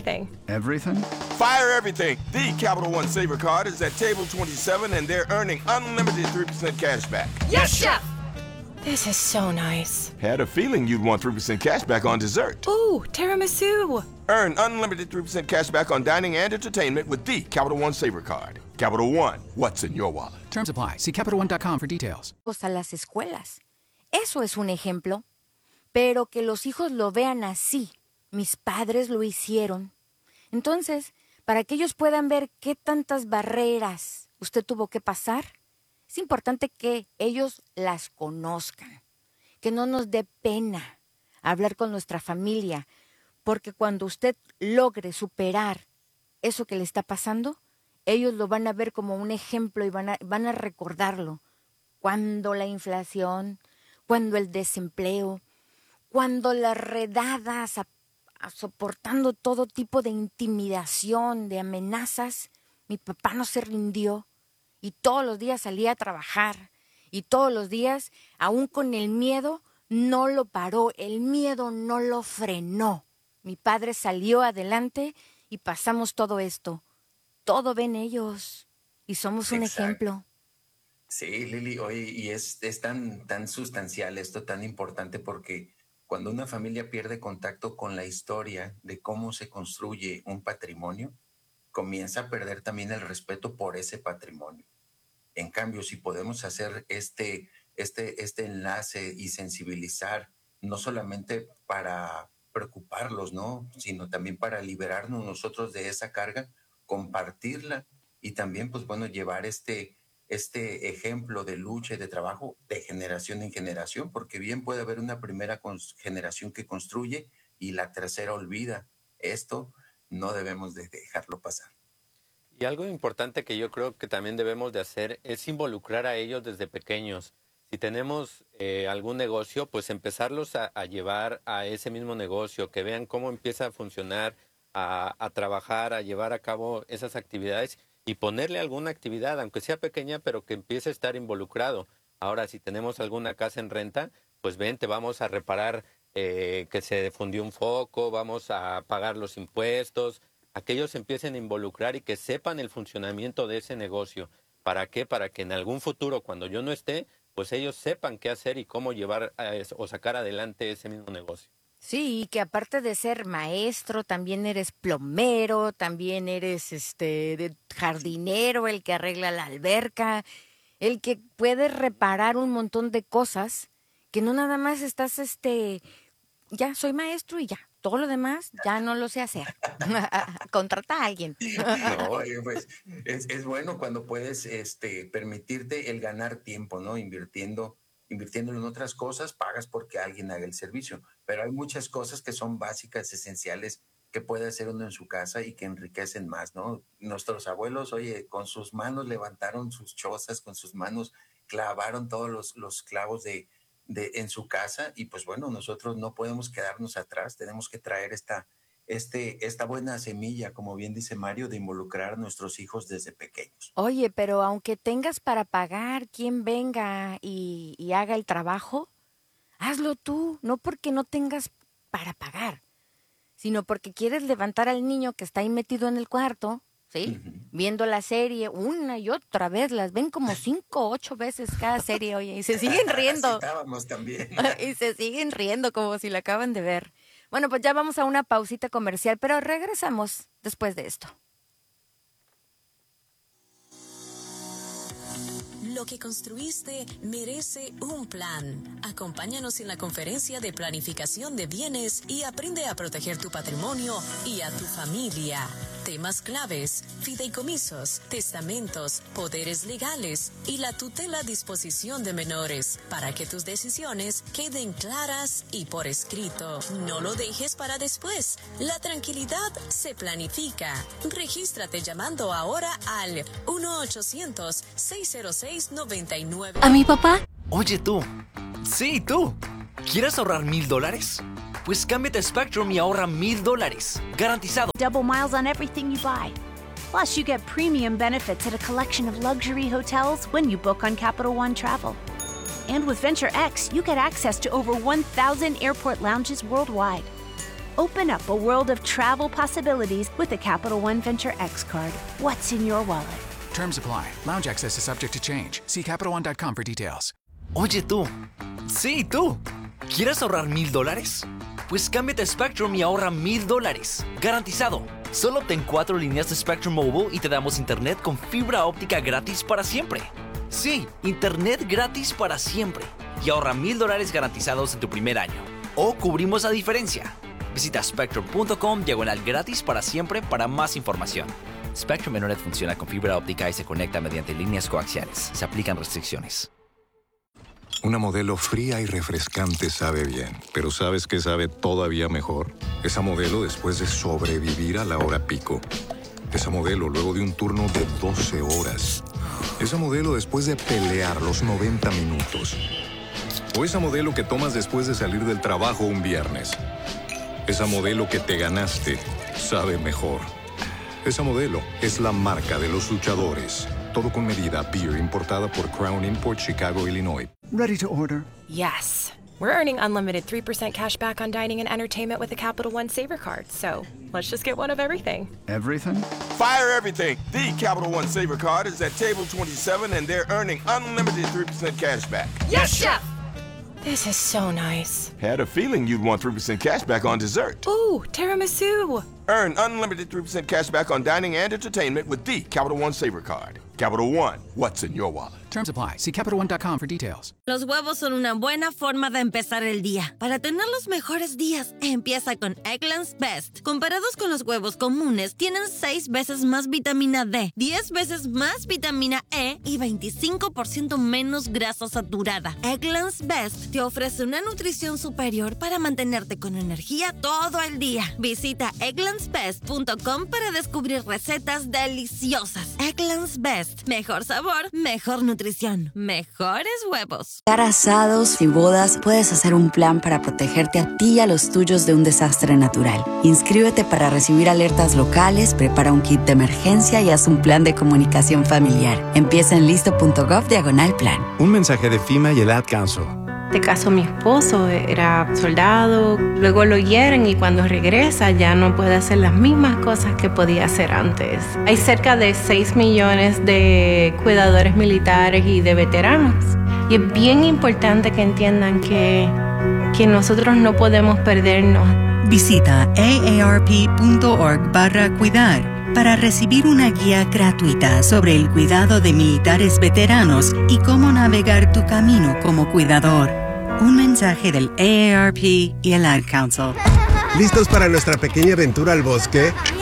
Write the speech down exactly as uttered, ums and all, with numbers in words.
everything. Everything? Fire everything. The Capital One Saver Card is at table twenty-seven, and they're earning unlimited three percent cash back. Yes, Chef! This is so nice. Had a feeling you'd want three percent cash back on dessert. Ooh, tiramisu. Earn unlimited three percent cash back on dining and entertainment with the Capital One Saver Card. Capital One, what's in your wallet? Terms apply. See Capital One dot com for details. A las escuelas. Eso es un ejemplo. Pero que los hijos lo vean así. Mis padres lo hicieron. Entonces, para que ellos puedan ver qué tantas barreras usted tuvo que pasar, es importante que ellos las conozcan, que no nos dé pena hablar con nuestra familia, porque cuando usted logre superar eso que le está pasando, ellos lo van a ver como un ejemplo y van a, van a recordarlo. Cuando la inflación, cuando el desempleo, cuando las redadas a, a soportando todo tipo de intimidación, de amenazas, mi papá no se rindió. Y todos los días salía a trabajar. Y todos los días, aún con el miedo, no lo paró. El miedo no lo frenó. Mi padre salió adelante y pasamos todo esto. Todo ven ellos. Y somos un Exacto. ejemplo. Sí, Lili, oye, y es, es tan, tan sustancial esto, tan importante, porque cuando una familia pierde contacto con la historia de cómo se construye un patrimonio, comienza a perder también el respeto por ese patrimonio. En cambio, si podemos hacer este, este, este enlace y sensibilizar, no solamente para preocuparlos, ¿no?, sino también para liberarnos nosotros de esa carga, compartirla y también, pues bueno, llevar este, este ejemplo de lucha y de trabajo de generación en generación, porque bien puede haber una primera cons- generación que construye y la tercera olvida. Esto no debemos de dejarlo pasar. Y algo importante que yo creo que también debemos de hacer es involucrar a ellos desde pequeños. Si tenemos eh, algún negocio, pues empezarlos a, a llevar a ese mismo negocio, que vean cómo empieza a funcionar, a, a trabajar, a llevar a cabo esas actividades y ponerle alguna actividad, aunque sea pequeña, pero que empiece a estar involucrado. Ahora, si tenemos alguna casa en renta, pues vente, vamos a reparar eh, que se fundió un foco, vamos a pagar los impuestos, a que ellos empiecen a involucrar y que sepan el funcionamiento de ese negocio. ¿Para qué? Para que en algún futuro, cuando yo no esté, pues ellos sepan qué hacer y cómo llevar a eso, o sacar adelante ese mismo negocio. Sí, y que aparte de ser maestro, también eres plomero, también eres este de jardinero, el que arregla la alberca, el que puede reparar un montón de cosas, que no nada más estás, este, ya soy maestro y ya. Todo lo demás ya no lo sé hacer. Contrata a alguien. No, oye, pues es, es bueno cuando puedes este, permitirte el ganar tiempo, ¿no? Invirtiendo, invirtiéndolo en otras cosas, pagas porque alguien haga el servicio. Pero hay muchas cosas que son básicas, esenciales, que puede hacer uno en su casa y que enriquecen más, ¿no? Nuestros abuelos, oye, con sus manos levantaron sus chozas, con sus manos clavaron todos los, los clavos de De, en su casa, y pues bueno, nosotros no podemos quedarnos atrás, tenemos que traer esta, este, esta buena semilla, como bien dice Mario, de involucrar a nuestros hijos desde pequeños. Oye, pero aunque tengas para pagar quien venga y, y haga el trabajo, hazlo tú, no porque no tengas para pagar, sino porque quieres levantar al niño que está ahí metido en el cuarto, ¿sí? Uh-huh. Viendo la serie una y otra vez, las ven como cinco o ocho veces cada serie, oye, y se siguen riendo. Estábamos también. Y se siguen riendo como si la acaban de ver. Bueno, pues ya vamos a una pausita comercial, pero regresamos después de esto. Lo que construiste merece un plan. Acompáñanos en la conferencia de planificación de bienes y aprende a proteger tu patrimonio y a tu familia. Temas claves: fideicomisos, testamentos, poderes legales y la tutela a disposición de menores, para que tus decisiones queden claras y por escrito. No lo dejes para después. La tranquilidad se planifica. Regístrate llamando ahora al uno ochocientos, seis cero seis, nueve nueve. ¿A mi papá? Oye tú. Sí, tú. ¿Quieres ahorrar mil dólares? Pues cámbiate a Spectrum y ahorra mil dólares. Garantizado. Double miles on everything you buy. Plus, you get premium benefits at a collection of luxury hotels when you book on Capital One Travel. And with Venture X, you get access to over one thousand airport lounges worldwide. Open up a world of travel possibilities with the Capital One Venture X card. What's in your wallet? Terms apply. Lounge access is subject to change. See Capital One dot com for details. Oye tú, sí tú, ¿quieres ahorrar mil dólares? Pues cámbiate a Spectrum y ahorra mil dólares, garantizado. Solo obtén cuatro líneas de Spectrum Mobile y te damos internet con fibra óptica gratis para siempre. Sí, internet gratis para siempre. Y ahorra mil dólares garantizados en tu primer año. O cubrimos la diferencia. Visita spectrum punto com diagonal gratis para siempre para más información. Spectrum Internet funciona con fibra óptica y se conecta mediante líneas coaxiales. Se aplican restricciones. Una Modelo fría y refrescante sabe bien, pero ¿sabes qué sabe todavía mejor? Esa Modelo después de sobrevivir a la hora pico. Esa Modelo luego de un turno de doce horas. Esa Modelo después de pelear los noventa minutos. O esa Modelo que tomas después de salir del trabajo un viernes. Esa Modelo que te ganaste sabe mejor. Esa Modelo es la marca de los luchadores. Todo con medida. Beer importada por Crown Import, Chicago, Illinois. Ready to order? Yes. We're earning unlimited three percent cash back on dining and entertainment with the Capital One Saver Card, so let's just get one of everything. Everything? Fire everything. The Capital One Saver Card is at table twenty-seven, and they're earning unlimited three percent cash back. Yes, Chef! This is so nice. Had a feeling you'd want three percent cash back on dessert. Ooh, tiramisu. Earn unlimited three percent cash back on dining and entertainment with the Capital One Saver Card. Capital One, what's in your wallet? Terms apply. See Capital One dot com for details. Los huevos son una buena forma de empezar el día. Para tener los mejores días, empieza con Eggland's Best. Comparados con los huevos comunes, tienen seis veces más vitamina D, diez veces más vitamina E y veinticinco por ciento menos grasa saturada. Eggland's Best te ofrece una nutrición superior para mantenerte con energía todo el día. Visita egglands best punto com para descubrir recetas deliciosas. Eggland's Best. Mejor sabor, mejor nutrición, mejores huevos. Para asados y bodas puedes hacer un plan para protegerte a ti y a los tuyos de un desastre natural. Inscríbete para recibir alertas locales, prepara un kit de emergencia y haz un plan de comunicación familiar. Empieza en listo punto gov diagonal plan. Un mensaje de FEMA y el Ad Council. De caso, mi esposo era soldado, luego lo hieren y cuando regresa ya no puede hacer las mismas cosas que podía hacer antes. Hay cerca de seis millones de cuidadores militares y de veteranos. Y es bien importante que entiendan que, que nosotros no podemos perdernos. Visita A A R P punto org barra cuidar para recibir una guía gratuita sobre el cuidado de militares veteranos y cómo navegar tu camino como cuidador. Un mensaje del A A R P y el Ad Council. ¿Listos para nuestra pequeña aventura al bosque?